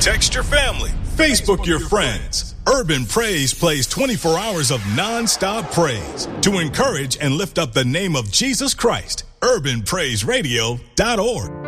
Text your family. Facebook your friends. Urban Praise plays 24 hours of non-stop praise to encourage and lift up the name of Jesus Christ. UrbanPraiseRadio.org.